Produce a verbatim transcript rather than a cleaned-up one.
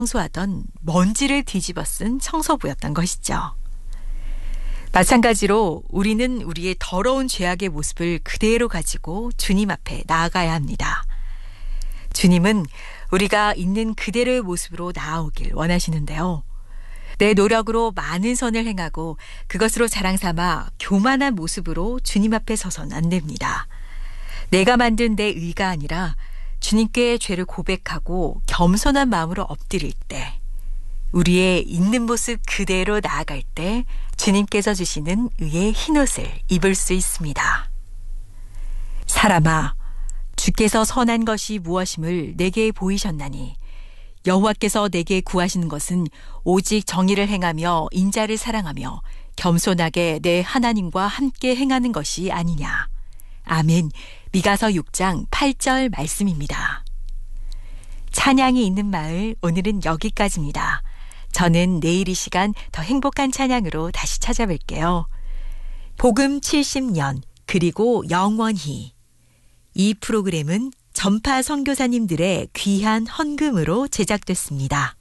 청소하던 먼지를 뒤집어 쓴 청소부였던 것이죠. 마찬가지로 우리는 우리의 더러운 죄악의 모습을 그대로 가지고 주님 앞에 나아가야 합니다. 주님은 우리가 있는 그대로의 모습으로 나아오길 원하시는데요. 내 노력으로 많은 선을 행하고 그것으로 자랑 삼아 교만한 모습으로 주님 앞에 서선 안 됩니다. 내가 만든 내 의가 아니라 주님께 죄를 고백하고 겸손한 마음으로 엎드릴 때, 우리의 있는 모습 그대로 나아갈 때 주님께서 주시는 의의 흰옷을 입을 수 있습니다. 사람아, 주께서 선한 것이 무엇임을 내게 보이셨나니 여호와께서 내게 구하시는 것은 오직 정의를 행하며 인자를 사랑하며 겸손하게 내 하나님과 함께 행하는 것이 아니냐. 아멘. 미가서 육 장 팔 절 말씀입니다. 찬양이 있는 마을, 오늘은 여기까지입니다. 저는 내일 이 시간 더 행복한 찬양으로 다시 찾아뵐게요. 복음 칠십 년, 그리고 영원히. 이 프로그램은 전파 선교사님들의 귀한 헌금으로 제작됐습니다.